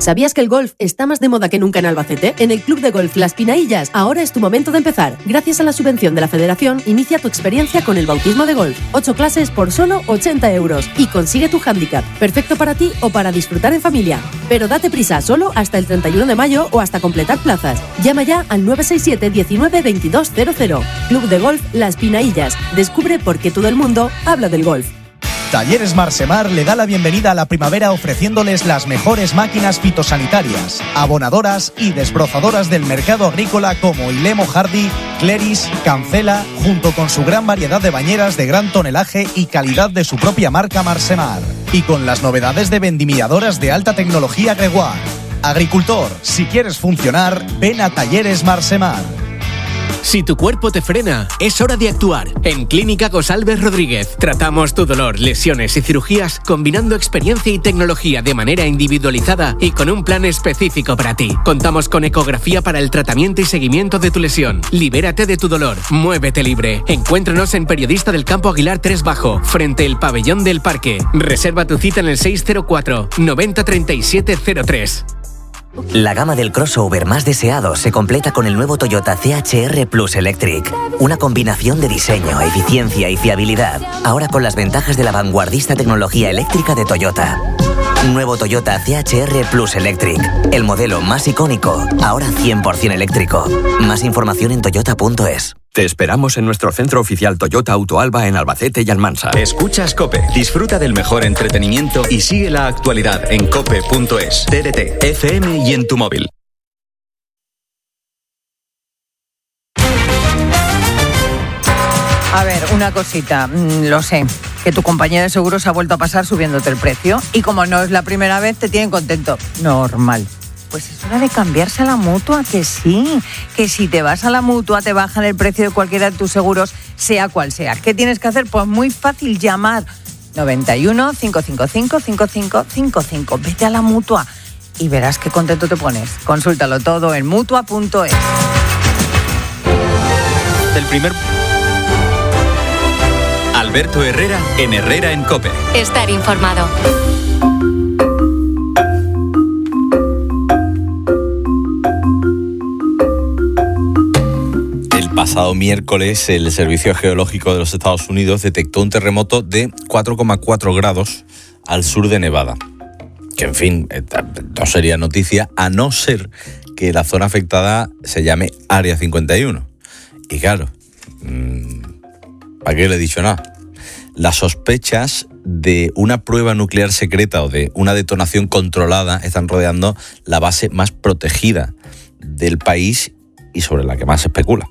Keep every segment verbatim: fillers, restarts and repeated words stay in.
¿Sabías que el golf está más de moda que nunca en Albacete? En el Club de Golf Las Pinaillas, ahora es tu momento de empezar. Gracias a la subvención de la Federación, inicia tu experiencia con el bautismo de golf. Ocho clases por solo ochenta euros. Y consigue tu handicap, perfecto para ti o para disfrutar en familia. Pero date prisa, solo hasta el treinta y uno de mayo o hasta completar plazas. Llama ya al nueve seis siete diecinueve veintidós cero cero. Club de Golf Las Pinaillas. Descubre por qué todo el mundo habla del golf. Talleres Marsemar le da la bienvenida a la primavera ofreciéndoles las mejores máquinas fitosanitarias, abonadoras y desbrozadoras del mercado agrícola como Ilemo Hardy, Cleris, Cancela, junto con su gran variedad de bañeras de gran tonelaje y calidad de su propia marca Marsemar. Y con las novedades de vendimilladoras de alta tecnología Gregoire. Agricultor, si quieres funcionar, ven a Talleres Marsemar. Si tu cuerpo te frena, es hora de actuar. En Clínica Gosalves Rodríguez tratamos tu dolor, lesiones y cirugías combinando experiencia y tecnología de manera individualizada y con un plan específico para ti. Contamos con ecografía para el tratamiento y seguimiento de tu lesión. Libérate de tu dolor, muévete libre. Encuéntranos en Periodista del Campo Aguilar tres Bajo, frente al Pabellón del Parque. Reserva tu cita en el seis cero cuatro noventa treinta y siete cero tres. La gama del crossover más deseado se completa con el nuevo Toyota C H R Plus Electric. Una combinación de diseño, eficiencia y fiabilidad. Ahora con las ventajas de la vanguardista tecnología eléctrica de Toyota. Nuevo Toyota C H R Plus Electric. El modelo más icónico, ahora cien por ciento eléctrico. Más información en toyota punto es. Te esperamos en nuestro centro oficial Toyota Autoalba en Albacete y Almansa. Escuchas COPE, disfruta del mejor entretenimiento y sigue la actualidad en cope punto es, T D T, F M y en tu móvil. A ver, una cosita, lo sé, que tu compañía de seguros ha vuelto a pasar subiéndote el precio y como no es la primera vez te tienen contento. Normal. Pues es hora de cambiarse a la Mutua, que sí, que si te vas a la Mutua te bajan el precio de cualquiera de tus seguros, sea cual sea. ¿Qué tienes que hacer? Pues muy fácil, llamar noventa y uno, cinco cinco cinco, cinco cinco cinco cinco. Vete a la Mutua y verás qué contento te pones. Consúltalo todo en mutua punto es. El primer... Alberto Herrera en Herrera en COPE. Estar informado. Pasado miércoles, el Servicio Geológico de los Estados Unidos detectó un terremoto de cuatro coma cuatro grados al sur de Nevada. Que, en fin, no sería noticia a no ser que la zona afectada se llame Área cincuenta y uno. Y claro, ¿para qué le he dicho nada? Las sospechas de una prueba nuclear secreta o de una detonación controlada están rodeando la base más protegida del país y sobre la que más se especula.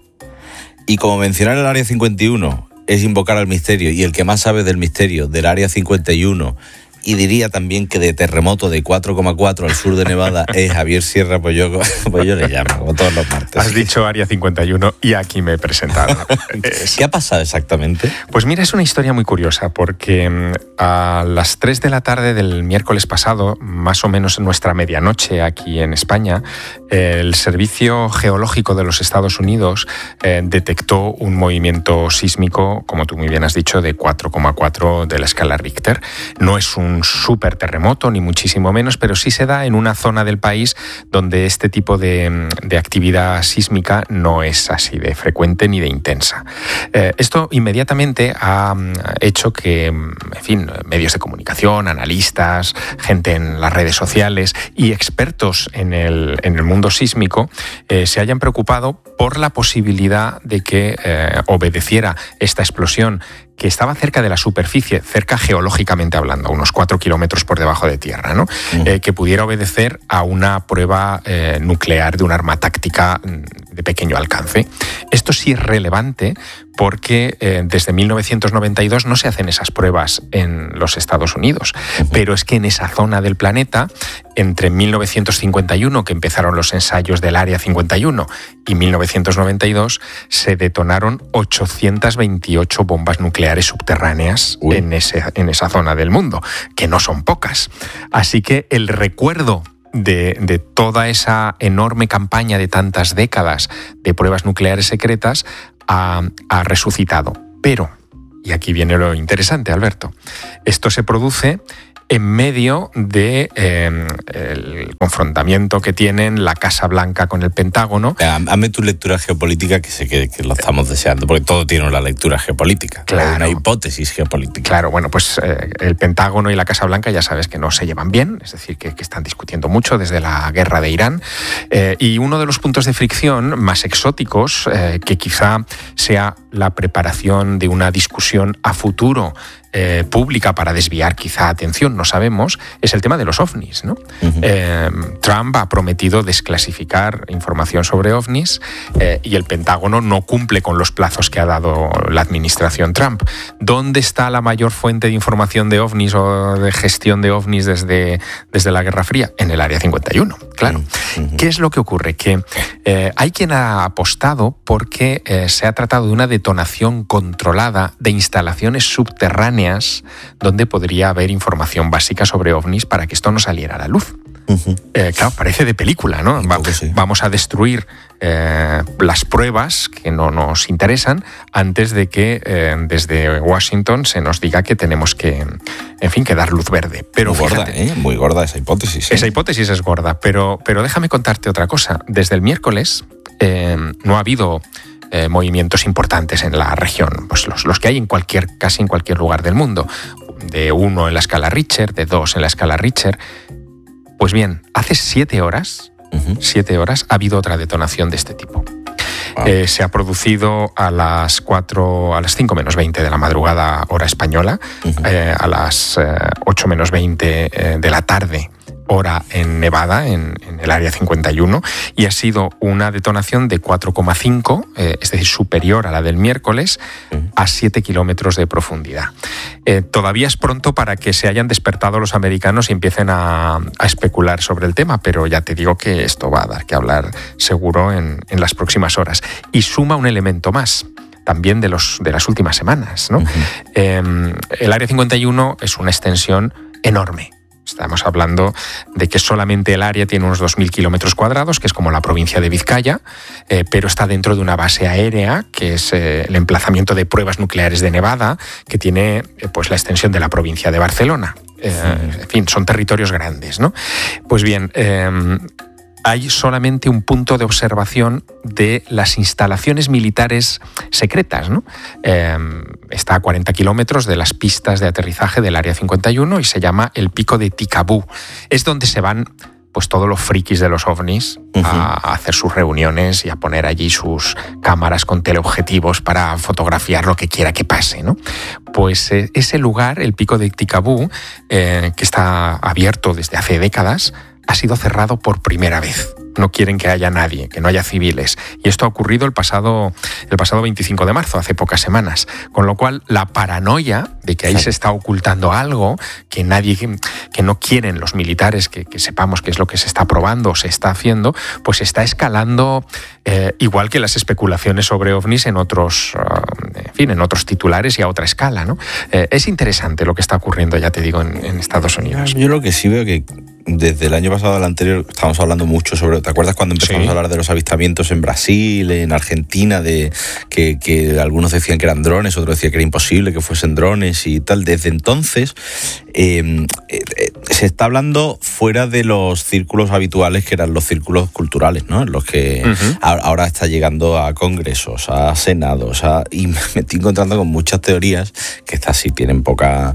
Y como mencionar el Área cincuenta y uno es invocar al misterio, y el que más sabe del misterio del Área cincuenta y uno, y diría también que de terremoto de cuatro coma cuatro al sur de Nevada, es Javier Sierra, pues yo, pues yo le llamo, como todos los martes. Has dicho Área cincuenta y uno y aquí me he presentado. Es... ¿Qué ha pasado exactamente? Pues mira, es una historia muy curiosa, porque a las tres de la tarde del miércoles pasado, más o menos en nuestra medianoche aquí en España, el Servicio Geológico de los Estados Unidos eh, detectó un movimiento sísmico, como tú muy bien has dicho, de cuatro coma cuatro de la escala Richter. No es un un súper terremoto, ni muchísimo menos, pero sí se da en una zona del país donde este tipo de, de actividad sísmica no es así de frecuente ni de intensa. Eh, esto inmediatamente ha hecho que, en fin, medios de comunicación, analistas, gente en las redes sociales y expertos en el, en el mundo sísmico eh, se hayan preocupado por la posibilidad de que eh, obedeciera esta explosión que estaba cerca de la superficie, cerca geológicamente hablando, a unos cuatro kilómetros por debajo de tierra, ¿no? Uh-huh. Eh, que pudiera obedecer a una prueba eh, nuclear de un arma táctica de pequeño alcance. Esto sí es relevante porque eh, desde mil novecientos noventa y dos no se hacen esas pruebas en los Estados Unidos, uh-huh. pero es que en esa zona del planeta, entre mil novecientos cincuenta y uno, que empezaron los ensayos del Área cincuenta y uno, y mil novecientos noventa y dos, se detonaron ochocientas veintiocho bombas nucleares subterráneas en, ese, en esa zona del mundo, que no son pocas. Así que el recuerdo de, de toda esa enorme campaña de tantas décadas de pruebas nucleares secretas ha, ha resucitado. Pero, y aquí viene lo interesante, Alberto, esto se produce en medio de eh, el confrontamiento que tienen la Casa Blanca con el Pentágono. Hazme tu lectura geopolítica, que sé que, que lo estamos deseando, porque todo tiene una lectura geopolítica, claro, una hipótesis geopolítica. Claro, bueno, pues eh, el Pentágono y la Casa Blanca ya sabes que no se llevan bien, es decir, que, que están discutiendo mucho desde la guerra de Irán, eh, y uno de los puntos de fricción más exóticos, eh, que quizá sea la preparación de una discusión a futuro Eh, pública para desviar quizá atención, no sabemos, es el tema de los ovnis, ¿no? Uh-huh. eh, Trump ha prometido desclasificar información sobre ovnis eh, y el Pentágono no cumple con los plazos que ha dado la administración Trump. ¿Dónde está la mayor fuente de información de ovnis o de gestión de ovnis desde, desde la Guerra Fría? En el Área cincuenta y uno, claro. Uh-huh. ¿Qué es lo que ocurre? Que eh, hay quien ha apostado porque eh, se ha tratado de una detonación controlada de instalaciones subterráneas donde podría haber información básica sobre ovnis para que esto no saliera a la luz. Uh-huh. Eh, claro, parece de película, ¿no? Va, sí. Vamos a destruir eh, las pruebas que no nos interesan antes de que eh, desde Washington se nos diga que tenemos que, en fin, que dar luz verde. Pero muy fíjate, gorda, ¿eh? Muy gorda esa hipótesis. ¿eh? Esa hipótesis es gorda, pero, pero déjame contarte otra cosa. Desde el miércoles eh, no ha habido Eh, movimientos importantes en la región, pues los, los que hay en cualquier, casi en cualquier lugar del mundo, de uno en la escala Richter, de dos en la escala Richter. Pues bien, hace siete horas, uh-huh. siete horas ha habido otra detonación de este tipo. Wow. Eh, se ha producido a las cuatro, a las cinco menos veinte de la madrugada hora española, uh-huh. eh, a las eh, ocho menos veinte eh, de la tarde hora en Nevada, en, en el Área cincuenta y uno, y ha sido una detonación de cuatro coma cinco, eh, es decir, superior a la del miércoles, a siete kilómetros de profundidad. Eh, todavía es pronto para que se hayan despertado los americanos y empiecen a, a especular sobre el tema, pero ya te digo que esto va a dar que hablar seguro en, en las próximas horas. Y suma un elemento más, también de, los, de las últimas semanas, ¿no? Uh-huh. Eh, el Área cincuenta y uno es una extensión enorme. Estamos hablando de que solamente el área tiene unos dos mil kilómetros cuadrados, que es como la provincia de Vizcaya, eh, pero está dentro de una base aérea, que es eh, el emplazamiento de pruebas nucleares de Nevada, que tiene eh, pues la extensión de la provincia de Barcelona. Eh, sí. En fin, son territorios grandes, ¿no? Pues bien, eh, hay solamente un punto de observación de las instalaciones militares secretas, ¿no? Eh, está a cuarenta kilómetros de las pistas de aterrizaje del Área cincuenta y uno y se llama el Pico de Ticabú. Es donde se van pues todos los frikis de los ovnis uh-huh. a hacer sus reuniones y a poner allí sus cámaras con teleobjetivos para fotografiar lo que quiera que pase, ¿no? Pues eh, ese lugar, el Pico de Ticabú, eh, que está abierto desde hace décadas, ha sido cerrado por primera vez. No quieren que haya nadie, que no haya civiles. Y esto ha ocurrido el pasado, el pasado veinticinco de marzo, hace pocas semanas. Con lo cual, la paranoia de que ahí se está ocultando algo, que nadie, que no quieren los militares que, que sepamos qué es lo que se está probando o se está haciendo, pues está escalando, eh, igual que las especulaciones sobre ovnis en otros, uh, en fin, en otros titulares y a otra escala, ¿no? Eh, es interesante lo que está ocurriendo, ya te digo, en, en Estados Unidos. Yo lo que sí veo que desde el año pasado al anterior estábamos hablando mucho sobre, ¿te acuerdas cuando empezamos sí. a hablar de los avistamientos en Brasil, en Argentina, de que, que algunos decían que eran drones, otros decían que era imposible que fuesen drones y tal? Desde entonces eh, eh, se está hablando fuera de los círculos habituales, que eran los círculos culturales, ¿no? En los que uh-huh. ahora está llegando a congresos, a senados, a, y me estoy encontrando con muchas teorías que estas sí tienen poca...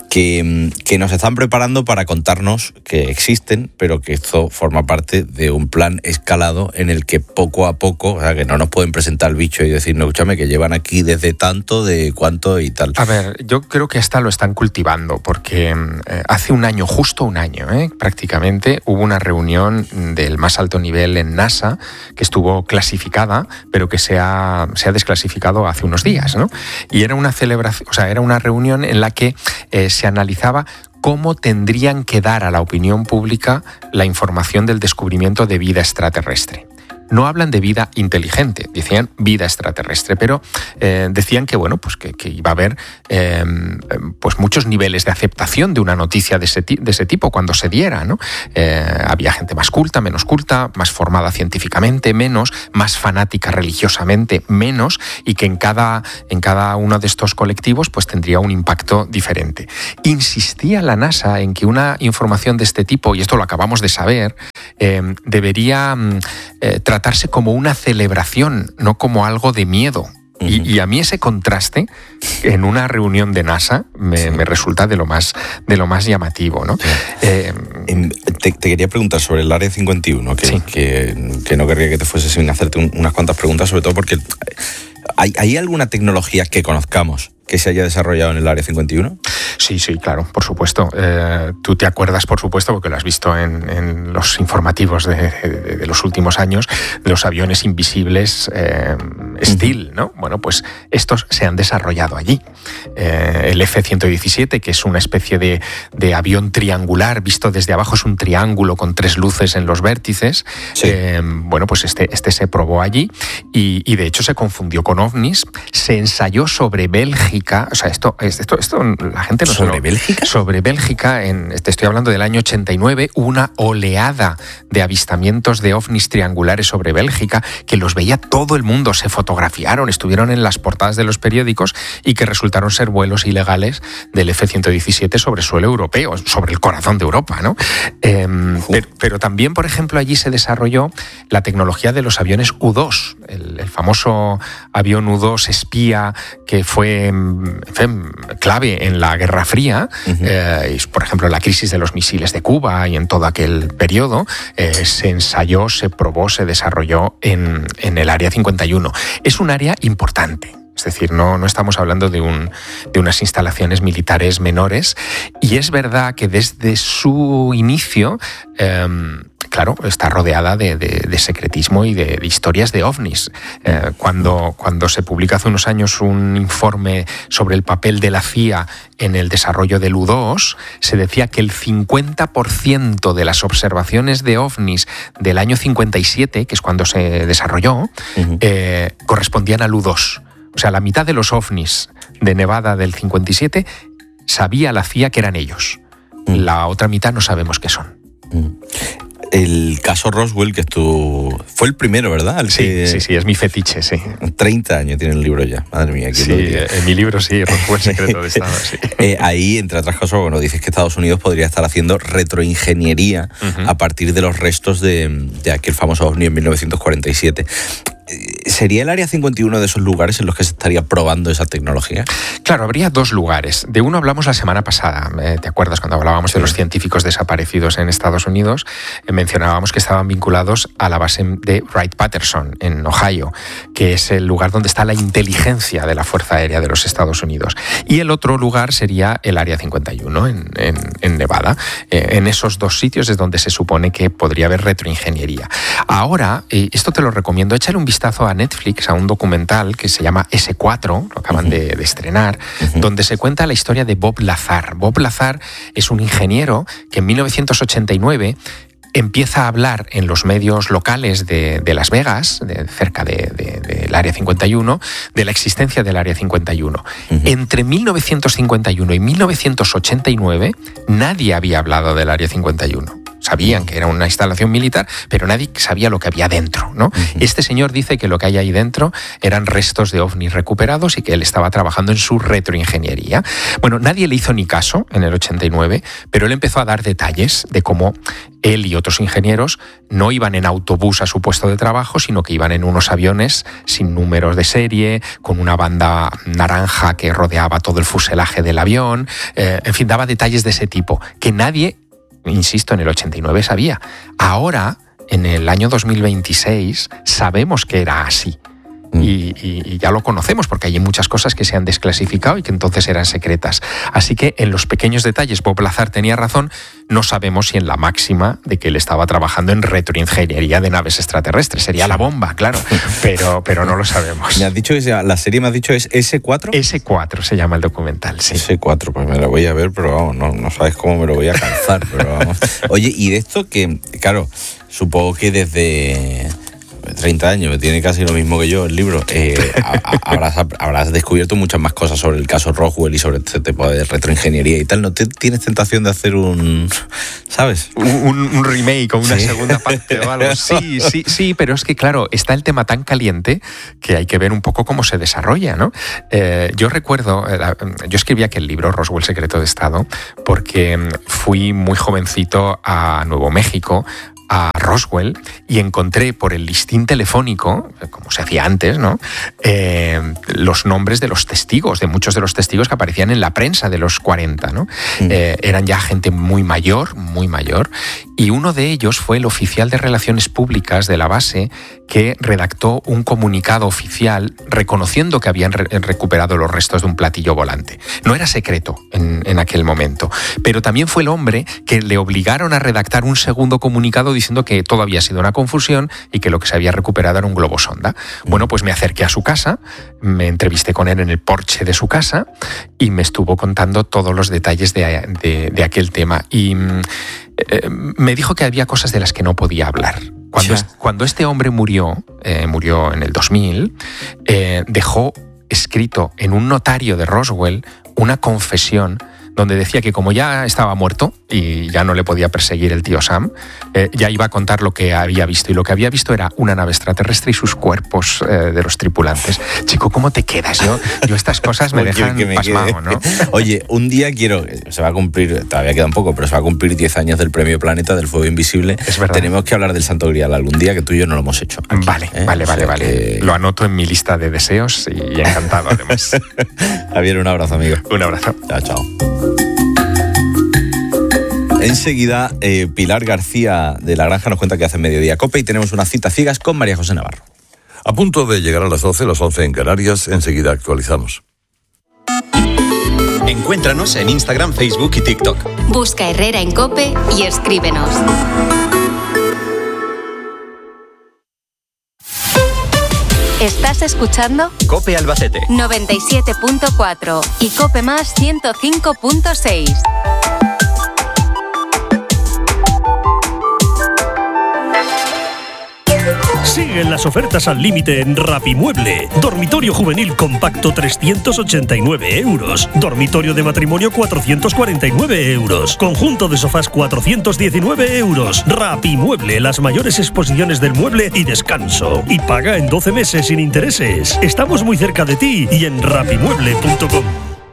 Que, que nos están preparando para contarnos que existen, pero que esto forma parte de un plan escalado en el que poco a poco, o sea, que no nos pueden presentar el bicho y decir, no, escúchame, que llevan aquí desde tanto, de cuánto y tal. A ver, yo creo que hasta lo están cultivando, porque eh, hace un año, justo un año, eh, prácticamente, hubo una reunión del más alto nivel en NASA que estuvo clasificada, pero que se ha, se ha desclasificado hace unos días, ¿no? Y era una celebración, o sea, era una reunión en la que eh, se analizaba cómo tendrían que dar a la opinión pública la información del descubrimiento de vida extraterrestre. No hablan de vida inteligente, decían vida extraterrestre, pero eh, decían que, bueno, pues que, que iba a haber eh, pues muchos niveles de aceptación de una noticia de ese, de ese tipo cuando se diera, ¿no? Eh, había gente más culta, menos culta, más formada científicamente, menos, más fanática religiosamente, menos, y que en cada, en cada uno de estos colectivos pues tendría un impacto diferente. Insistía la NASA en que una información de este tipo, y esto lo acabamos de saber, eh, debería eh, tratarse como una celebración, no como algo de miedo. Uh-huh. Y, y a mí ese contraste en una reunión de NASA me, sí. me resulta de lo más, de lo más llamativo, ¿no? Sí. Eh, te, te quería preguntar sobre el Área cincuenta y uno, que, sí. que, que no querría que te fuese sin hacerte un, unas cuantas preguntas, sobre todo porque ¿hay, ¿hay alguna tecnología que conozcamos que se haya desarrollado en el Área cincuenta y uno? Sí, sí, claro, por supuesto. Eh, tú te acuerdas, por supuesto, porque lo has visto en, en los informativos de, de, de los últimos años, de los aviones invisibles eh, Stealth, ¿no? Bueno, pues estos se han desarrollado allí. Eh, el F ciento diecisiete, que es una especie de, de avión triangular, visto desde abajo es un triángulo con tres luces en los vértices. Sí. Eh, bueno, pues este, este se probó allí y, y de hecho se confundió con ovnis. Se ensayó sobre Bélgica, o sea, esto, esto, esto la gente no ¿Sobre Bélgica? Sobre Bélgica, en, te estoy hablando del año ochenta y nueve, una oleada de avistamientos de ovnis triangulares sobre Bélgica, que los veía todo el mundo, se fotografiaron, estuvieron en las portadas de los periódicos y que resultaron ser vuelos ilegales del F ciento diecisiete sobre suelo europeo, sobre el corazón de Europa, ¿no? Eh, pero, pero también, por ejemplo, allí se desarrolló la tecnología de los aviones U dos, el, el famoso avión U dos espía que fue en fin, clave en la Guerra Fría, uh-huh. eh, por ejemplo, en la crisis de los misiles de Cuba y en todo aquel periodo, eh, se ensayó, se probó, se desarrolló en, en el Área cincuenta y uno. Es un área importante. Es decir, no, no estamos hablando de, un, de unas instalaciones militares menores. Y es verdad que desde su inicio, eh, claro, está rodeada de, de, de secretismo y de, de historias de ovnis. Eh, cuando, cuando se publica hace unos años un informe sobre el papel de la C I A en el desarrollo del U dos, se decía que el cincuenta por ciento de las observaciones de ovnis del año cincuenta y siete, que es cuando se desarrolló, uh-huh. eh, correspondían al U dos. O sea, la mitad de los ovnis de Nevada del cincuenta y siete sabía la C I A que eran ellos. Mm. La otra mitad no sabemos qué son. Mm. El caso Roswell, que tú... fue el primero, ¿verdad? El sí, que... sí, sí, es mi fetiche, sí. treinta años tiene el libro ya, madre mía. Sí, en mi libro sí, Roswell, secreto de Estado, sí. eh, ahí, entre otras cosas, bueno, dices que Estados Unidos podría estar haciendo retroingeniería uh-huh. a partir de los restos de, de aquel famoso ovni en mil novecientos cuarenta y siete. ¿Sería el Área cincuenta y uno de esos lugares en los que se estaría probando esa tecnología? Claro, habría dos lugares. De uno hablamos la semana pasada. Eh, ¿Te acuerdas cuando hablábamos sí. de los científicos desaparecidos en Estados Unidos? Eh, mencionábamos que estaban vinculados a la base de Wright-Patterson, en Ohio, que es el lugar donde está la inteligencia de la Fuerza Aérea de los Estados Unidos. Y el otro lugar sería el Área cincuenta y uno, en, en, en Nevada. Eh, en esos dos sitios es donde se supone que podría haber retroingeniería. Ahora, eh, esto te lo recomiendo, échale un vistazo a Netflix, a un documental que se llama ese cuatro, lo acaban uh-huh. de, de estrenar, uh-huh. donde se cuenta la historia de Bob Lazar. Bob Lazar es un ingeniero que en mil novecientos ochenta y nueve empieza a hablar en los medios locales de, de Las Vegas, de, cerca del de, de, de Área cincuenta y uno, de la existencia del Área cincuenta y uno. Uh-huh. Entre mil novecientos cincuenta y uno y mil novecientos ochenta y nueve nadie había hablado del Área cincuenta y uno. Sabían que era una instalación militar, pero nadie sabía lo que había dentro, ¿no? Uh-huh. Este señor dice que lo que hay ahí dentro eran restos de ovnis recuperados y que él estaba trabajando en su retroingeniería. Bueno, nadie le hizo ni caso en el ochenta y nueve, pero él empezó a dar detalles de cómo él y otros ingenieros no iban en autobús a su puesto de trabajo, sino que iban en unos aviones sin números de serie, con una banda naranja que rodeaba todo el fuselaje del avión. Eh, en fin, daba detalles de ese tipo que nadie, insisto, en el ochenta y nueve sabía. Ahora, en el año dos mil veintiséis, sabemos que era así. Mm. Y, y, y ya lo conocemos porque hay muchas cosas que se han desclasificado y que entonces eran secretas. Así que en los pequeños detalles Bob Lazar tenía razón. No sabemos si en la máxima de que él estaba trabajando en retroingeniería de naves extraterrestres. Sería sí. la bomba, claro, pero, pero no lo sabemos. Me has dicho que la serie me has dicho es ese cuatro. ese cuatro se llama el documental, sí. ese cuatro, pues me lo voy a ver, pero vamos, no, no sabes cómo me lo voy a calzar, pero vamos. Oye, y de esto que, claro, supongo que desde... treinta años, tiene casi lo mismo que yo el libro, eh, habrás, habrás descubierto muchas más cosas sobre el caso Roswell y sobre este tipo de retroingeniería y tal. ¿No te tienes tentación de hacer un, sabes? Un, un remake o una ¿Sí? segunda parte o algo. Sí, sí, sí, pero es que claro, está el tema tan caliente que hay que ver un poco cómo se desarrolla, ¿no? Eh, yo recuerdo, eh, yo escribí aquel libro, Roswell, Secreto de Estado, porque fui muy jovencito a Nuevo México, a Roswell, y encontré por el listín telefónico, como se hacía antes, ¿no? Eh, los nombres de los testigos, de muchos de los testigos que aparecían en la prensa de los cuarenta, ¿no? Mm. Eh, eran ya gente muy mayor, muy mayor, y uno de ellos fue el oficial de Relaciones Públicas de la base que redactó un comunicado oficial reconociendo que habían re- recuperado los restos de un platillo volante. No era secreto en, en aquel momento, pero también fue el hombre que le obligaron a redactar un segundo comunicado diciendo que todo había sido una confusión y que lo que se había recuperado era un globo sonda. Bueno, pues me acerqué a su casa, me entrevisté con él en el porche de su casa y me estuvo contando todos los detalles de, de, de aquel tema. Y eh, me dijo que había cosas de las que no podía hablar. Cuando, es, cuando este hombre murió, eh, murió en el dos mil, eh, dejó escrito en un notario de Roswell una confesión donde decía que como ya estaba muerto y ya no le podía perseguir el tío Sam, eh, ya iba a contar lo que había visto. Y lo que había visto era una nave extraterrestre y sus cuerpos eh, de los tripulantes. Chico, ¿cómo te quedas? Yo, yo estas cosas me dejan me pasmado, ¿no? Oye, un día quiero, se va a cumplir, todavía queda un poco, pero se va a cumplir diez años del Premio Planeta del Fuego Invisible. Es verdad. Tenemos que hablar del Santo Grial algún día, que tú y yo no lo hemos hecho. Aquí, vale, ¿eh? vale, o sea vale, vale. Que... Lo anoto en mi lista de deseos y encantado, además. Javier, un abrazo, amigo. Un abrazo. Chao, chao. Enseguida, eh, Pilar García de La Granja nos cuenta que hace Mediodía Cope y tenemos una cita ciegas con María José Navarro. A punto de llegar a las doce, las once en Canarias, enseguida actualizamos. Encuéntranos en Instagram, Facebook y TikTok. Busca Herrera en Cope y escríbenos. ¿Estás escuchando? Cope Albacete noventa y siete punto cuatro y Cope Más ciento cinco punto seis. Siguen las ofertas al límite en Rapimueble. Dormitorio juvenil compacto trescientos ochenta y nueve euros. Dormitorio de matrimonio cuatrocientos cuarenta y nueve euros. Conjunto de sofás cuatrocientos diecinueve euros. Rapimueble, las mayores exposiciones del mueble y descanso. Y paga en doce meses sin intereses. Estamos muy cerca de ti y en rapimueble punto com.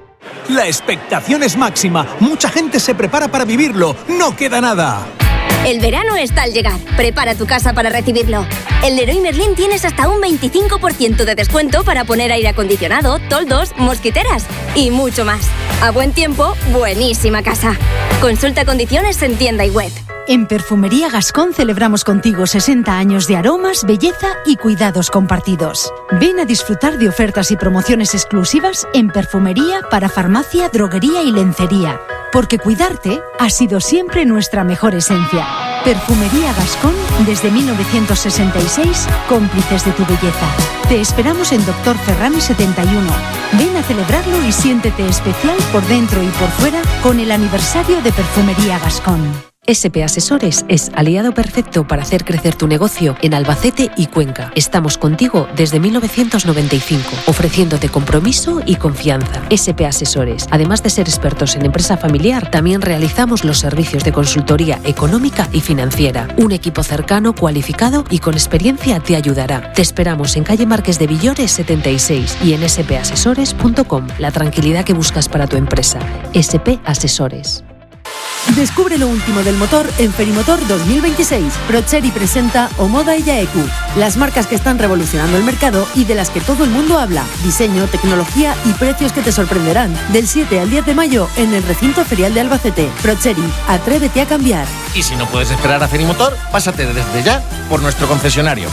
La expectación es máxima. Mucha gente se prepara para vivirlo. No queda nada. El verano está al llegar. Prepara tu casa para recibirlo. En Leroy Merlin tienes hasta un veinticinco por ciento de descuento para poner aire acondicionado, toldos, mosquiteras y mucho más. A buen tiempo, buenísima casa. Consulta condiciones en tienda y web. En Perfumería Gascón celebramos contigo sesenta años de aromas, belleza y cuidados compartidos. Ven a disfrutar de ofertas y promociones exclusivas en perfumería para farmacia, droguería y lencería. Porque cuidarte ha sido siempre nuestra mejor esencia. Perfumería Gascón desde mil novecientos sesenta y seis, cómplices de tu belleza. Te esperamos en Doctor Ferrami setenta y uno. Ven a celebrarlo y siéntete especial por dentro y por fuera con el aniversario de Perfumería Gascón. S P Asesores es aliado perfecto para hacer crecer tu negocio en Albacete y Cuenca. Estamos contigo desde mil novecientos noventa y cinco, ofreciéndote compromiso y confianza. S P Asesores, además de ser expertos en empresa familiar, también realizamos los servicios de consultoría económica y financiera. Un equipo cercano, cualificado y con experiencia te ayudará. Te esperamos en calle Marqués de Villores setenta y seis y en s p asesores punto com. La tranquilidad que buscas para tu empresa. S P Asesores. Descubre lo último del motor en Ferimotor dos mil veintiséis. Procheri presenta Omoda y Yaeku, las marcas que están revolucionando el mercado y de las que todo el mundo habla. Diseño, tecnología y precios que te sorprenderán. Del siete al diez de mayo en el recinto ferial de Albacete. Procheri, atrévete a cambiar. Y si no puedes esperar a Ferimotor, pásate desde ya por nuestro concesionario.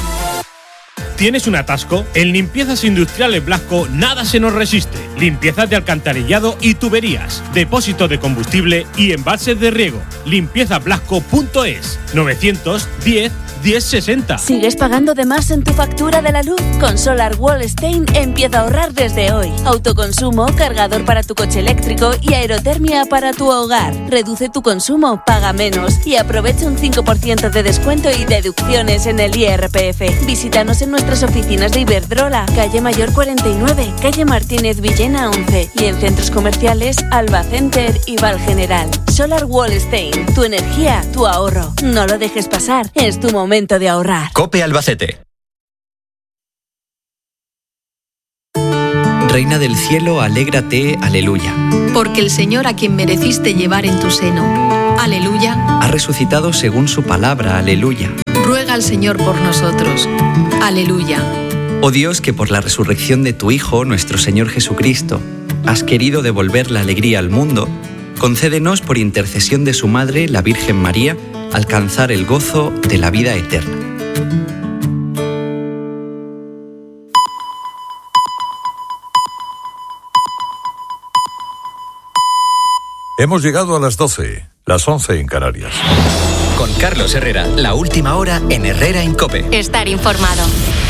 ¿Tienes un atasco? En Limpiezas Industriales Blasco nada se nos resiste. Limpiezas de alcantarillado y tuberías, depósito de combustible y embalses de riego. limpieza blasco punto es. novecientos diez diez sesenta. ¿Sigues pagando de más en tu factura de la luz? Con Solar Wallstein empieza a ahorrar desde hoy. Autoconsumo, cargador para tu coche eléctrico y aerotermia para tu hogar. Reduce tu consumo, paga menos y aprovecha un cinco por ciento de descuento y deducciones en el I R P F. Visítanos en nuestras oficinas de Iberdrola, calle Mayor cuarenta y nueve, calle Martínez Villena once y en centros comerciales Alba Center y Val General. Solar Wallstein, tu energía, tu ahorro. No lo dejes pasar, es tu momento de ahorrar. COPE Albacete. Reina del cielo, alégrate, aleluya. Porque el Señor a quien mereciste llevar en tu seno, aleluya, ha resucitado según su palabra, aleluya. Ruega al Señor por nosotros, aleluya. Oh Dios, que por la resurrección de tu Hijo, nuestro Señor Jesucristo, has querido devolver la alegría al mundo, concédenos por intercesión de su Madre, la Virgen María, alcanzar el gozo de la vida eterna. Hemos llegado a las doce, las once en Canarias. Con Carlos Herrera, la última hora en Herrera en COPE. Estar informado.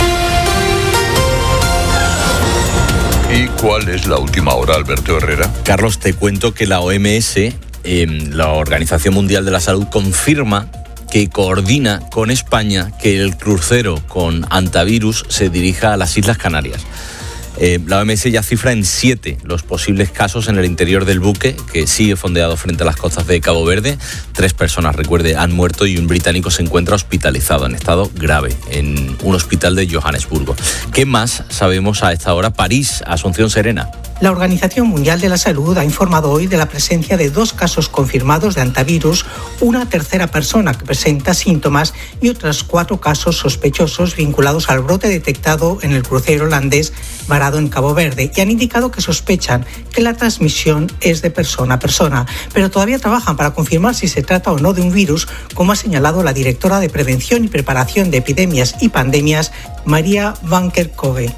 ¿Y cuál es la última hora, Alberto Herrera? Carlos, te cuento que la O M S, eh, la Organización Mundial de la Salud, confirma que coordina con España que el crucero con antivirus se dirija a las Islas Canarias. Eh, la O M S ya cifra en siete los posibles casos en el interior del buque, que sigue fondeado frente a las costas de Cabo Verde. Tres personas, recuerde, han muerto y un británico se encuentra hospitalizado en estado grave en un hospital de Johannesburgo. ¿Qué más sabemos a esta hora? París, Asunción Serena. La Organización Mundial de la Salud ha informado hoy de la presencia de dos casos confirmados de antivirus, una tercera persona que presenta síntomas y otros cuatro casos sospechosos vinculados al brote detectado en el crucero holandés varado en Cabo Verde, y han indicado que sospechan que la transmisión es de persona a persona, pero todavía trabajan para confirmar si se trata o no de un virus, como ha señalado la directora de Prevención y Preparación de Epidemias y Pandemias, María Van Kerkhove.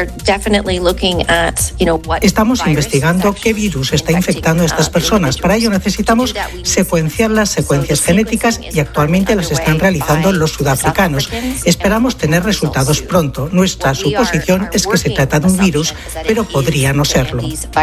Estamos investigando qué virus está infectando a estas personas. Para ello necesitamos secuenciar las secuencias genéticas y actualmente las están realizando los sudafricanos. Esperamos tener resultados pronto. Nuestra suposición es que se trata de un virus, pero podría no serlo.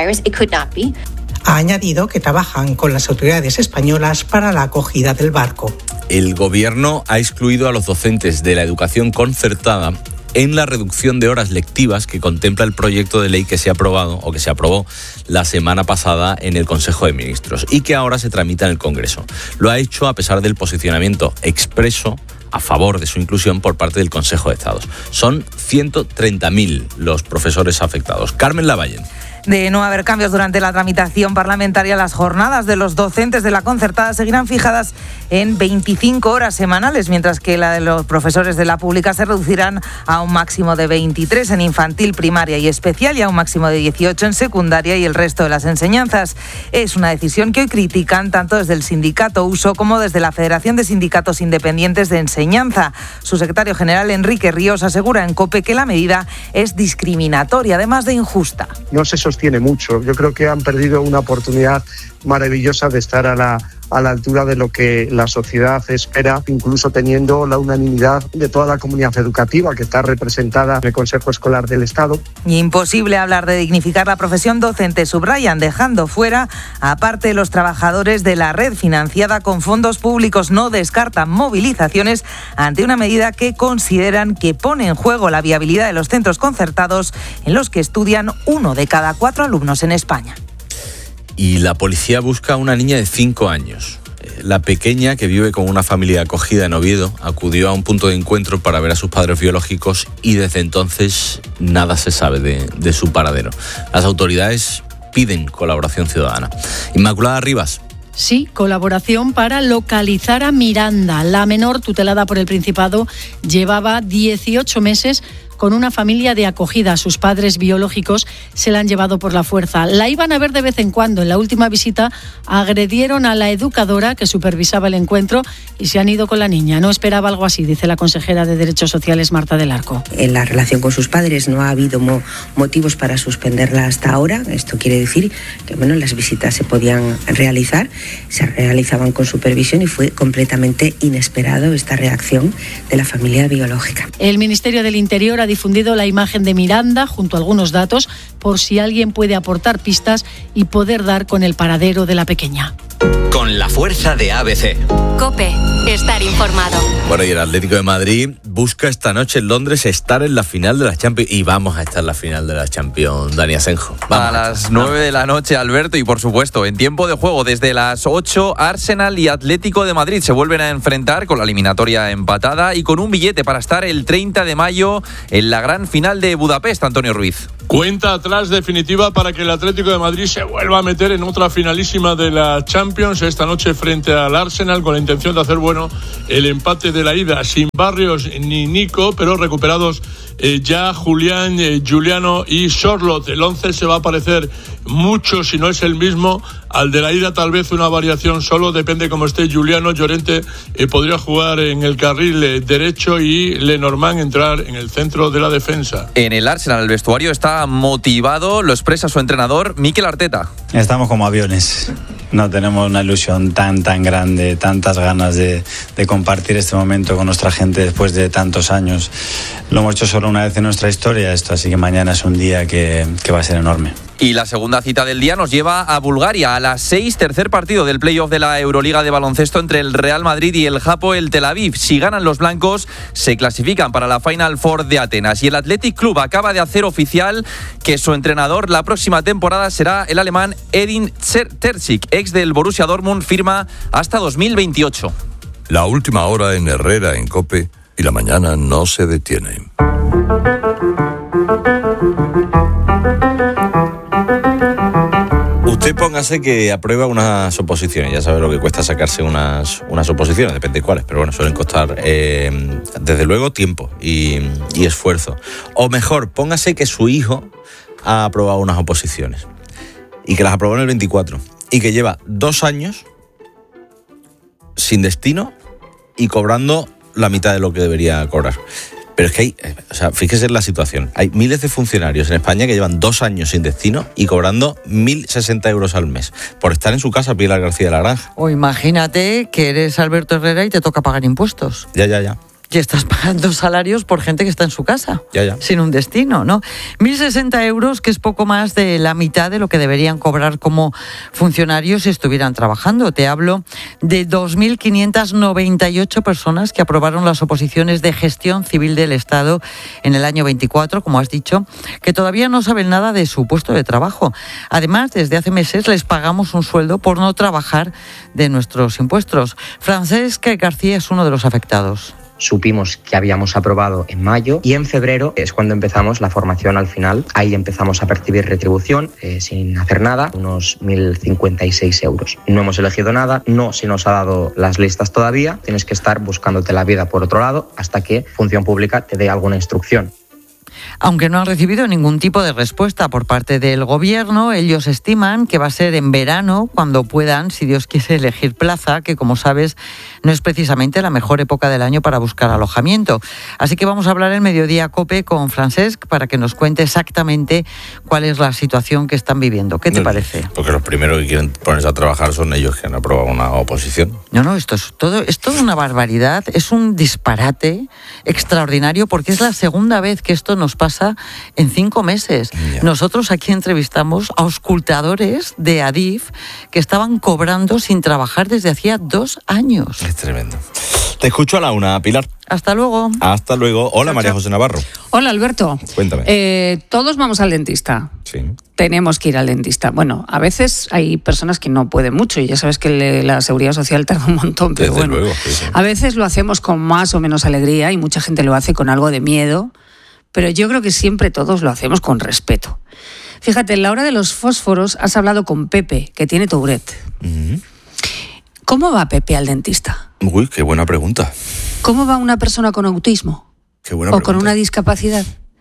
Ha añadido que trabajan con las autoridades españolas para la acogida del barco. El gobierno ha excluido a los docentes de la educación concertada en la reducción de horas lectivas que contempla el proyecto de ley que se ha aprobado o que se aprobó la semana pasada en el Consejo de Ministros y que ahora se tramita en el Congreso. Lo ha hecho a pesar del posicionamiento expreso a favor de su inclusión por parte del Consejo de Estado. Son ciento treinta mil los profesores afectados. Carmen Lavalle. De no haber cambios durante la tramitación parlamentaria, las jornadas de los docentes de la concertada seguirán fijadas en veinticinco horas semanales, mientras que la de los profesores de la pública se reducirán a un máximo de veintitrés en infantil, primaria y especial y a un máximo de dieciocho en secundaria y el resto de las enseñanzas. Es una decisión que hoy critican tanto desde el sindicato U S O como desde la Federación de Sindicatos Independientes de Enseñanza. Su secretario general, Enrique Ríos, asegura en COPE que la medida es discriminatoria, además de injusta. No se sostiene mucho. Yo creo que han perdido una oportunidad maravillosa de estar a la, a la altura de lo que la sociedad espera, incluso teniendo la unanimidad de toda la comunidad educativa que está representada en el Consejo Escolar del Estado. Imposible hablar de dignificar la profesión docente, subrayan, dejando fuera a parte de los trabajadores de la red financiada con fondos públicos. No descartan movilizaciones ante una medida que consideran que pone en juego la viabilidad de los centros concertados en los que estudian uno de cada cuatro alumnos en España. Y la policía busca a una niña de cinco años. La pequeña, que vive con una familia acogida en Oviedo, acudió a un punto de encuentro para ver a sus padres biológicos y desde entonces nada se sabe de, de su paradero. Las autoridades piden colaboración ciudadana. Inmaculada Rivas. Sí, colaboración para localizar a Miranda. La menor, tutelada por el Principado, llevaba dieciocho meses con una familia de acogida. Sus padres biológicos se la han llevado por la fuerza. La iban a ver de vez en cuando. En la última visita agredieron a la educadora que supervisaba el encuentro y se han ido con la niña. No esperaba algo así, dice la consejera de Derechos Sociales, Marta del Arco. En la relación con sus padres no ha habido mo- motivos para suspenderla hasta ahora. Esto quiere decir que bueno, las visitas se podían realizar, se realizaban con supervisión y fue completamente inesperado esta reacción de la familia biológica. El Ministerio del Interior ha difundido la imagen de Miranda junto a algunos datos por si alguien puede aportar pistas y poder dar con el paradero de la pequeña. Con la fuerza de A B C. COPE. Estar informado. Bueno, y el Atlético de Madrid busca esta noche en Londres estar en la final de la Champions. Y vamos a estar en la final de la Champions, Dani Asenjo. Vamos a las nueve de la noche, Alberto, y por supuesto, en tiempo de juego, desde las ocho, Arsenal y Atlético de Madrid se vuelven a enfrentar con la eliminatoria empatada y con un billete para estar el treinta de mayo en la gran final de Budapest, Antonio Ruiz. Cuenta atrás definitiva para que el Atlético de Madrid se vuelva a meter en otra finalísima de la Champions esta noche frente al Arsenal, con la intención de hacer bueno el empate de la ida, sin Barrios ni Nico, pero recuperados eh, ya Julián, eh, Giuliano y Sorloth. El once se va a parecer mucho, si no es el mismo, al de la ida, tal vez una variación solo, depende cómo esté Giuliano. Llorente eh, podría jugar en el carril eh, derecho y Lenormand entrar en el centro de la defensa. En el Arsenal el vestuario está motivado, lo expresa su entrenador Mikel Arteta. Estamos como aviones. No tenemos una ilusión tan, tan grande, tantas ganas de, de compartir este momento con nuestra gente después de tantos años. Lo hemos hecho solo una vez en nuestra historia esto, así que mañana es un día que, que va a ser enorme. Y la segunda cita del día nos lleva a Bulgaria, a las seis, tercer partido del playoff de la Euroliga de baloncesto entre el Real Madrid y el Hapoel Tel Aviv. Si ganan los blancos, se clasifican para la Final Four de Atenas. Y el Athletic Club acaba de hacer oficial que su entrenador la próxima temporada será el alemán Edin Terzic, ex del Borussia Dortmund, firma hasta dos mil veintiocho. La última hora en Herrera, en COPE, y la mañana no se detiene. Usted póngase que aprueba unas oposiciones, ya sabe lo que cuesta sacarse unas, unas oposiciones, depende de cuáles, pero bueno, suelen costar eh, desde luego tiempo y, y esfuerzo. O mejor, póngase que su hijo ha aprobado unas oposiciones y que las aprobó en el veinticuatro y que lleva dos años sin destino y cobrando la mitad de lo que debería cobrar. Pero es que hay, o sea, fíjese en la situación. Hay miles de funcionarios en España que llevan dos años sin destino y cobrando mil sesenta euros al mes por estar en su casa, Pilar García de la Granja. O imagínate que eres Alberto Herrera y te toca pagar impuestos. Ya, ya, ya. Y estás pagando salarios por gente que está en su casa, ya, ya. sin un destino, ¿no? mil sesenta euros, que es poco más de la mitad de lo que deberían cobrar como funcionarios si estuvieran trabajando. Te hablo de dos mil quinientas noventa y ocho personas que aprobaron las oposiciones de gestión civil del Estado en el año veinticuatro, como has dicho, que todavía no saben nada de su puesto de trabajo. Además, desde hace meses les pagamos un sueldo por no trabajar de nuestros impuestos. Francesc García es uno de los afectados. Supimos que habíamos aprobado en mayo y en febrero es cuando empezamos la formación al final. Ahí empezamos a percibir retribución eh, sin hacer nada, unos mil cincuenta y seis euros. No hemos elegido nada, no se nos ha dado las listas todavía. Tienes que estar buscándote la vida por otro lado hasta que Función Pública te dé alguna instrucción. Aunque no han recibido ningún tipo de respuesta por parte del gobierno, ellos estiman que va a ser en verano cuando puedan, si Dios quiere, elegir plaza, que como sabes no es precisamente la mejor época del año para buscar alojamiento. Así que vamos a hablar el Mediodía COPE con Francesc para que nos cuente exactamente cuál es la situación que están viviendo. ¿Qué te no, parece? Porque los primeros que quieren ponerse a trabajar son ellos que han aprobado una oposición. No, no, esto es todo, es toda una barbaridad, es un disparate extraordinario porque es la segunda vez que esto nos pasa en cinco meses. Yeah. Nosotros aquí entrevistamos a auscultadores de Adif que estaban cobrando sin trabajar desde hacía dos años. Es tremendo. Te escucho a la una, Pilar. Hasta luego. Hasta luego. Hola, chao, María chao. José Navarro. Hola, Alberto. Cuéntame. Eh, todos vamos al dentista. Sí. Tenemos que ir al dentista. Bueno, a veces hay personas que no pueden mucho y ya sabes que le, la seguridad social tarda un montón, pero Desde bueno. Luego, sí, sí. A veces lo hacemos con más o menos alegría y mucha gente lo hace con algo de miedo, pero yo creo que siempre todos lo hacemos con respeto. Fíjate, en la hora de los fósforos has hablado con Pepe, que tiene Tourette. Uh-huh. ¿Cómo va Pepe al dentista? Uy, qué buena pregunta. ¿Cómo va una persona con autismo? Qué buena o pregunta. con una discapacidad?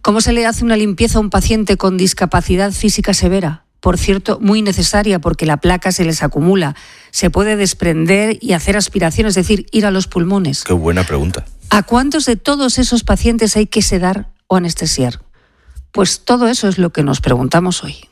¿Cómo se le hace una limpieza a un paciente con discapacidad física severa? Por cierto, muy necesaria porque la placa se les acumula, se puede desprender y hacer aspiración, es decir, ir a los pulmones. Qué buena pregunta. ¿A cuántos de todos esos pacientes hay que sedar o anestesiar? Pues todo eso es lo que nos preguntamos hoy.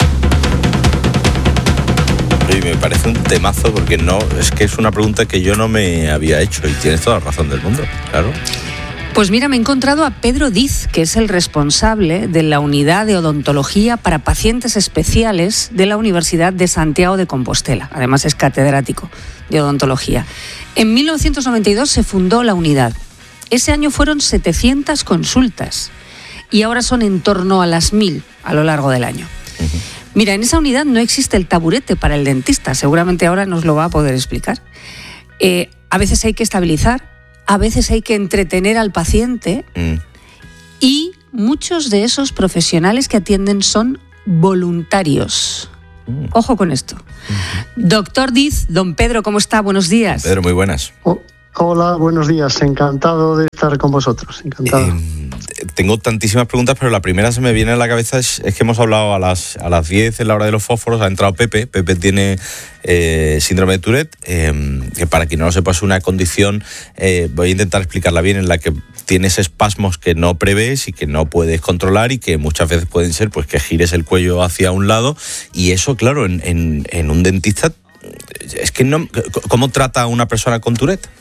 Y me parece un temazo porque no, es que es una pregunta que yo no me había hecho y tienes toda la razón del mundo, claro. Pues mira, me he encontrado a Pedro Diz, que es el responsable de la unidad de odontología para pacientes especiales de la Universidad de Santiago de Compostela. Además es catedrático de odontología. En mil novecientos noventa y dos se fundó la unidad. Ese año fueron setecientas consultas y ahora son en torno a las mil a lo largo del año. Uh-huh. Mira, en esa unidad no existe el taburete para el dentista, seguramente ahora nos lo va a poder explicar. Eh, a veces hay que estabilizar, a veces hay que entretener al paciente mm. y muchos de esos profesionales que atienden son voluntarios. Mm. Ojo con esto. Mm. Doctor Diz, don Pedro, ¿cómo está? Buenos días. Pedro, muy buenas. Oh, hola, buenos días. Encantado de estar con vosotros. Encantado. Eh, tengo tantísimas preguntas, pero la primera se me viene a la cabeza es, es que hemos hablado a las, a las diez en la hora de los fósforos, ha entrado Pepe. Pepe tiene eh, síndrome de Tourette, eh, que para quien no lo sepa es una condición, eh, voy a intentar explicarla bien, en la que tienes espasmos que no prevés y que no puedes controlar y que muchas veces pueden ser pues que gires el cuello hacia un lado y eso, claro, en, en, en un dentista, es que no, ¿cómo trata a una persona con Tourette?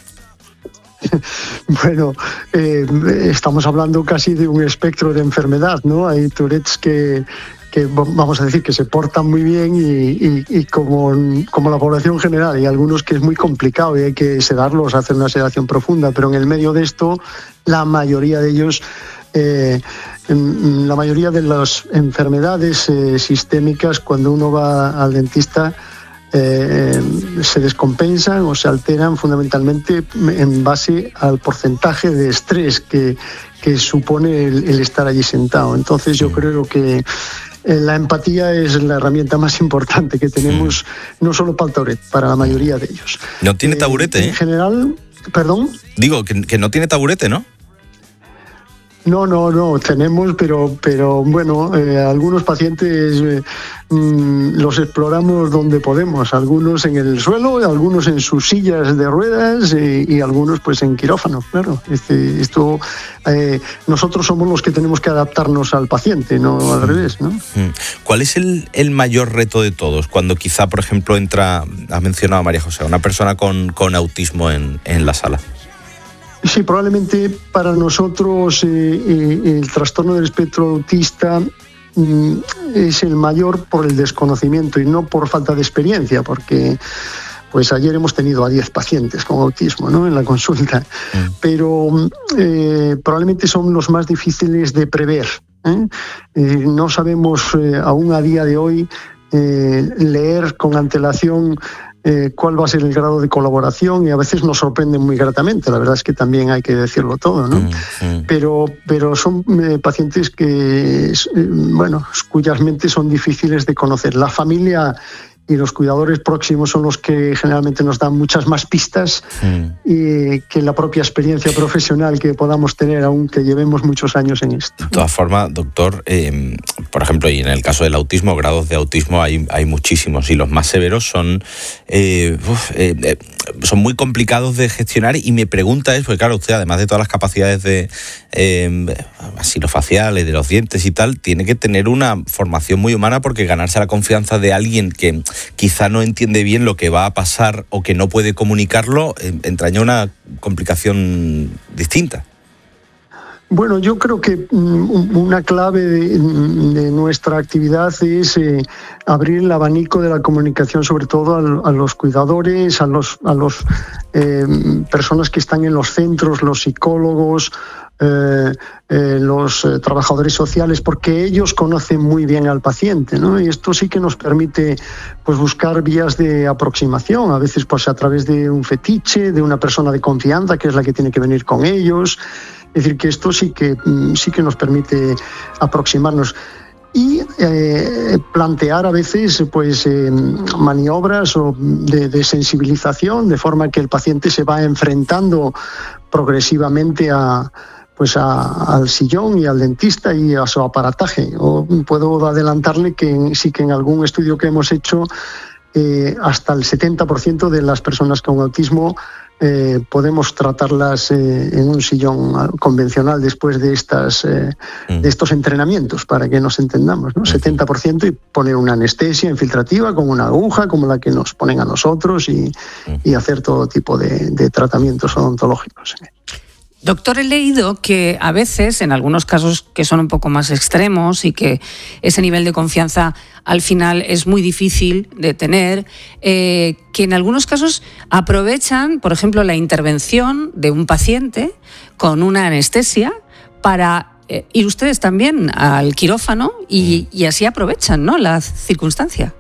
Bueno, eh, estamos hablando casi de un espectro de enfermedad, ¿no? Hay Tourettes que, que vamos a decir que se portan muy bien y, y, y como, como la población general, hay algunos que es muy complicado y hay que sedarlos, hacer una sedación profunda, pero en el medio de esto la mayoría de ellos, eh, la mayoría de las enfermedades eh, sistémicas, cuando uno va al dentista, Eh, se descompensan o se alteran fundamentalmente en base al porcentaje de estrés que, que supone el, el estar allí sentado. Entonces yo creo que la empatía es la herramienta más importante que tenemos, mm. no solo para el Tourette, para la mayoría de ellos. No tiene taburete, ¿eh? En general, ¿perdón? Digo, que, que no tiene taburete, ¿no? No, no, no, tenemos, pero, pero bueno, eh, algunos pacientes eh, mmm, los exploramos donde podemos, algunos en el suelo, algunos en sus sillas de ruedas eh, y algunos pues en quirófano, claro. Este, esto, eh, nosotros somos los que tenemos que adaptarnos al paciente, no al revés, ¿no? ¿Cuál es el, el mayor reto de todos? Cuando quizá, por ejemplo, entra, has mencionado a María José, una persona con, con autismo en, en la sala. Sí, probablemente para nosotros eh, eh, el trastorno del espectro autista mm, es el mayor por el desconocimiento y no por falta de experiencia, porque pues ayer hemos tenido a diez pacientes con autismo, ¿no?, en la consulta, mm. pero eh, probablemente son los más difíciles de prever, ¿eh? Eh, no sabemos eh, aún a día de hoy eh, leer con antelación Eh, cuál va a ser el grado de colaboración y a veces nos sorprenden muy gratamente, la verdad es que también hay que decirlo todo, ¿no? Mm, mm. Pero, pero son eh, pacientes que, eh, bueno, cuyas mentes son difíciles de conocer. La familia y los cuidadores próximos son los que generalmente nos dan muchas más pistas mm. y que la propia experiencia profesional que podamos tener, aunque llevemos muchos años en esto. De todas formas, doctor, eh, por ejemplo, y en el caso del autismo, grados de autismo hay, hay muchísimos y los más severos son, eh, uf, eh, eh, son muy complicados de gestionar y mi pregunta es, porque claro, usted además de todas las capacidades de eh, asilofaciales, de los dientes y tal, tiene que tener una formación muy humana porque ganarse la confianza de alguien que quizá no entiende bien lo que va a pasar o que no puede comunicarlo, eh, entraña una complicación distinta. Bueno, yo creo que una clave de, de nuestra actividad es eh, abrir el abanico de la comunicación, sobre todo a, a los cuidadores, a los a los eh, personas que están en los centros, los psicólogos, eh, eh, los eh, trabajadores sociales, porque ellos conocen muy bien al paciente, ¿no? Y esto sí que nos permite pues buscar vías de aproximación, a veces pues a través de un fetiche, de una persona de confianza que es la que tiene que venir con ellos. Es decir, que esto sí que, sí que nos permite aproximarnos y eh, plantear a veces pues, eh, maniobras o de, de sensibilización, de forma que el paciente se va enfrentando progresivamente a, pues a, al sillón y al dentista y a su aparataje. O puedo adelantarle que sí que en algún estudio que hemos hecho, eh, hasta el setenta por ciento de las personas con autismo eh, podemos tratarlas eh, en un sillón convencional después de estas eh, mm. de estos entrenamientos, para que nos entendamos, ¿no? Mm. setenta por ciento, y poner una anestesia infiltrativa con una aguja como la que nos ponen a nosotros y, mm. y hacer todo tipo de, de tratamientos odontológicos. Doctor, he leído que a veces, en algunos casos que son un poco más extremos y que ese nivel de confianza al final es muy difícil de tener, eh, que en algunos casos aprovechan, por ejemplo, la intervención de un paciente con una anestesia para eh, ir ustedes también al quirófano y, y así aprovechan, ¿no?, la circunstancia.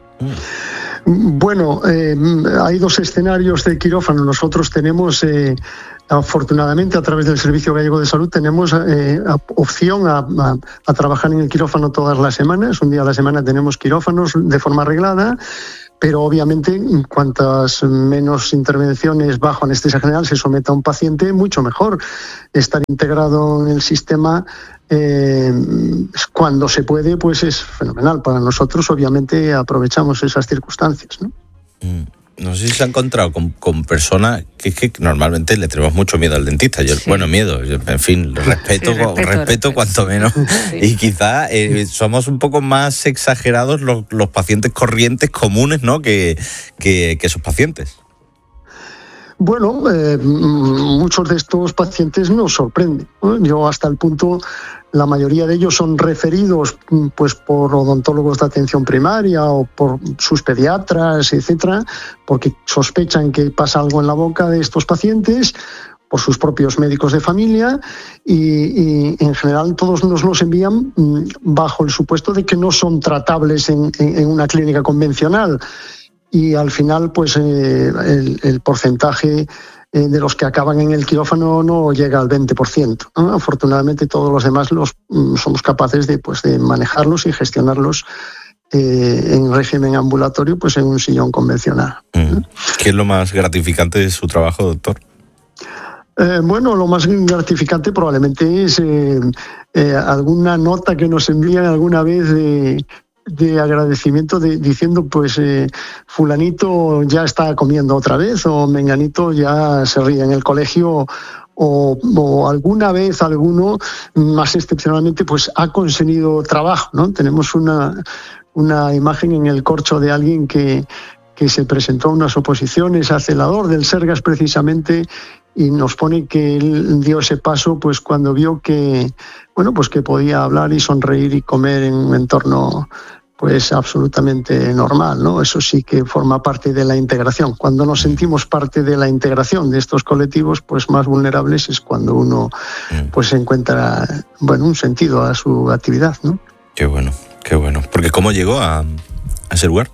Bueno, eh, hay dos escenarios de quirófano. Nosotros tenemos... Eh, Afortunadamente, a través del Servicio Gallego de Salud tenemos eh, opción a, a, a trabajar en el quirófano todas las semanas. Un día a la semana tenemos quirófanos de forma arreglada, pero obviamente cuantas menos intervenciones bajo anestesia general se someta a un paciente, mucho mejor. Estar integrado en el sistema eh, cuando se puede, pues es fenomenal. Para nosotros, obviamente, aprovechamos esas circunstancias, ¿no? Mm. No sé si se ha encontrado con, con personas que, que normalmente le tenemos mucho miedo al dentista. Yo, sí. Bueno, miedo, yo, en fin, respeto, sí, respeto, respeto, respeto cuanto menos. Sí. Y quizá eh, somos un poco más exagerados los, los pacientes corrientes comunes, ¿no?, que, que, que esos pacientes. Bueno, eh, muchos de estos pacientes nos sorprenden, ¿no? Yo hasta el punto... La mayoría de ellos son referidos pues por odontólogos de atención primaria o por sus pediatras, etcétera, porque sospechan que pasa algo en la boca de estos pacientes, por sus propios médicos de familia, y, y en general todos nos los envían bajo el supuesto de que no son tratables en, en, en una clínica convencional. Y al final, pues eh, el, el porcentaje de los que acaban en el quirófano no llega al veinte por ciento, ¿no? Afortunadamente todos los demás los somos capaces de, pues, de manejarlos y gestionarlos eh, en régimen ambulatorio, pues en un sillón convencional. Mm. ¿Qué es lo más gratificante de su trabajo, doctor? Eh, bueno, lo más gratificante probablemente es eh, eh, alguna nota que nos envían alguna vez de... de agradecimiento de, diciendo pues eh, fulanito ya está comiendo otra vez, o menganito ya se ríe en el colegio, o, o alguna vez alguno más excepcionalmente pues ha conseguido trabajo, ¿no? Tenemos una, una imagen en el corcho de alguien que, que se presentó a unas oposiciones a celador del Sergas precisamente, y nos pone que él dio ese paso pues cuando vio que, bueno, pues que podía hablar y sonreír y comer en un entorno pues absolutamente normal, ¿no? Eso sí que forma parte de la integración. Cuando nos sentimos parte de la integración de estos colectivos, pues más vulnerables es cuando uno pues encuentra, bueno, un sentido a su actividad, ¿no? Qué bueno, qué bueno. Porque ¿cómo llegó a, a ese lugar?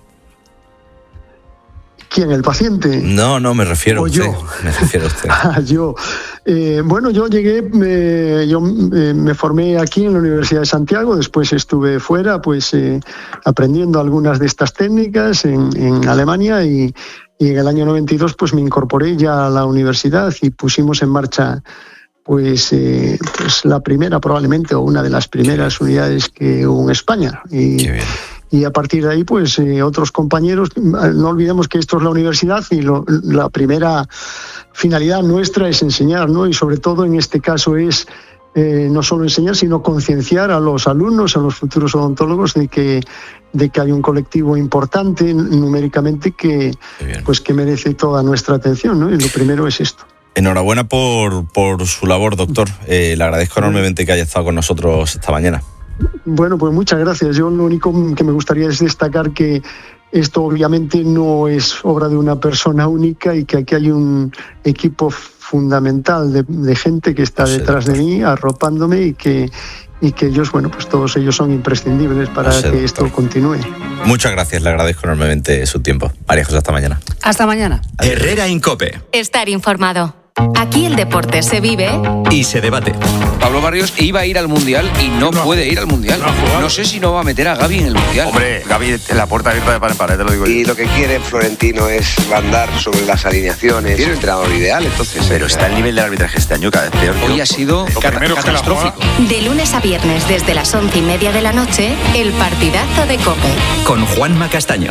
¿Quién? ¿El paciente? No, no, me refiero a usted. Yo. Me refiero a usted. Ah, yo. Eh, bueno, yo llegué, eh, yo eh, me formé aquí en la Universidad de Santiago, después estuve fuera, pues eh, aprendiendo algunas de estas técnicas en, en Alemania, y, y en el año noventa y dos pues me incorporé ya a la universidad y pusimos en marcha pues, eh, pues la primera probablemente, o una de las primeras unidades que hubo en España. Y, Qué bien. Y a partir de ahí, pues eh, otros compañeros, no olvidemos que esto es la universidad y lo, la primera finalidad nuestra es enseñar, ¿no? Y sobre todo en este caso es eh, no solo enseñar, sino concienciar a los alumnos, a los futuros odontólogos de que, de que hay un colectivo importante numéricamente que, pues, que merece toda nuestra atención, ¿no? Y lo primero es esto. Enhorabuena por, por su labor, doctor. Eh, le agradezco enormemente que haya estado con nosotros esta mañana. Bueno, pues muchas gracias. Yo lo único que me gustaría es destacar que esto obviamente no es obra de una persona única y que aquí hay un equipo fundamental de, de gente que está detrás de mí, arropándome, y que, y que ellos, bueno, pues todos ellos son imprescindibles para no sé, que esto doctor. continúe. Muchas gracias, le agradezco enormemente su tiempo. María José, hasta mañana. Hasta mañana. Herrera Incope. Estar informado. Aquí el deporte se vive y se debate. Pablo Barrios iba a ir al Mundial y no, no puede ir al Mundial. No, no sé si no va a meter a Gavi en el Mundial. Hombre, Gavi en la puerta abierta de par en par, te lo digo yo. Y lo que quiere Florentino es mandar sobre las alineaciones. Tiene un entrenador ideal, entonces... Pero está el nivel del arbitraje este año cada vez peor. Hoy ha sido catastrófico. De lunes a viernes desde las once y media de la noche, el partidazo de COPE. Con Juanma Castaño.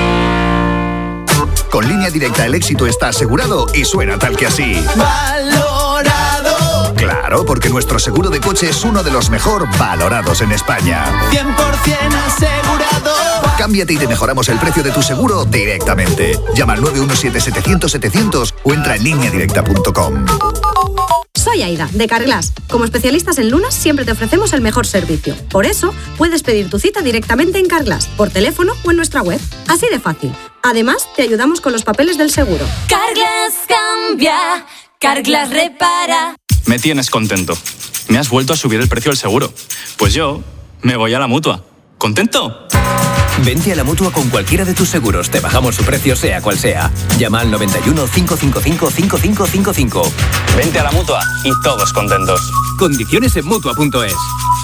Con Línea Directa el éxito está asegurado y suena tal que así. ¡Valorado! Claro, porque nuestro seguro de coche es uno de los mejor valorados en España. cien por ciento asegurado. Cámbiate y te mejoramos el precio de tu seguro directamente. Llama al nueve uno siete, setecientos, setecientos o entra en línea directa punto com. Soy Aida, de Carglass. Como especialistas en lunas, siempre te ofrecemos el mejor servicio. Por eso, puedes pedir tu cita directamente en Carglass, por teléfono o en nuestra web. Así de fácil. Además, te ayudamos con los papeles del seguro. Carglass cambia, Carglass repara. Me tienes contento. Me has vuelto a subir el precio del seguro. Pues yo me voy a la Mutua. ¿Contento? Vente a la Mutua con cualquiera de tus seguros. Te bajamos su precio sea cual sea. Llama al noventa y uno, cinco cinco cinco, cinco cinco cinco cinco. Vente a la Mutua y todos contentos. Condiciones en Mutua punto es.